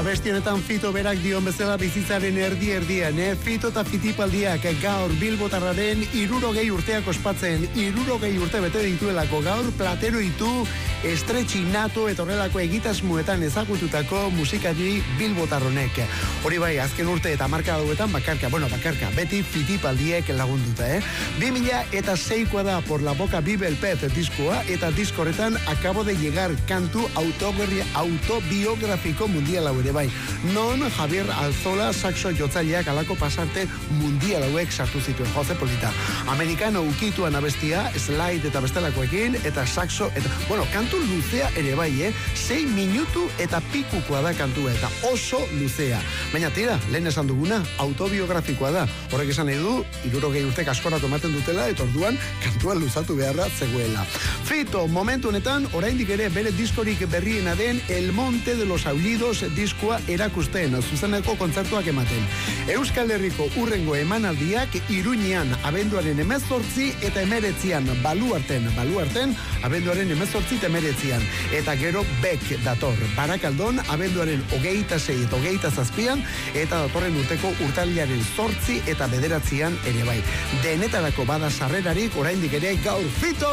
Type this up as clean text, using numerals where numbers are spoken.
Abesti honetan Fito berak dion bezala bizitzaren erdi-erdian, Fito eta Fitipaldiak gaur Bilbotarraren 60 urteak ospatzen, 60 urte bete dituelako gaur platero itu estretxi nato eta horrelako egitasmuetan ezagututako musikari Bilbotarronek. Hori bai, azken urte eta marka dauetan bakarka, beti Fitipaldiek lagunduta, 2006koa da Por la Boca Vive el Pez diskoa, eta diskorretan Acabo de Llegar kantu autobiografiko mundial hau ere bai. Non Javier Alzola saxo jotzaileak alako pasarte mundial hauek sartu zituen, Jose Polita. Amerikano ukituan abestia, slide eta bestelakoekin, eta saxo, eta, kantu luzea ere bai, 6 minutu eta pikukoa da kantua, eta oso luzea. Baina tira, lehen esan duguna, autobiografikoa da. Horrek esan nahi du, 60 urtek askoratu ematen dutela, eta orduan kantua luzatu beharra zegoela. Fito, momentu honetan, oraindik ere bere diskorik berriena den El Monte de los Aullidos diskoa erakusten, zuzeneko kontzertuak ematen. Euskal Herriko urrengo emanaldiak Iruñean abenduaren 18 eta 19 baluarten, abenduaren 18 eta 19, eta gero Bek dator, Barakaldon abenduaren 26 eta 27, eta datorren urteko urtarrilaren 8 eta 9 ere bai. Denetarako bada sarrerarik oraindik ere gaur Fito